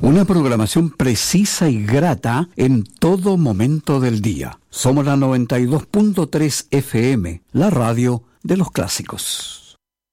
Una programación precisa y grata en todo momento del día. Somos la 92.3 FM, la radio de los clásicos.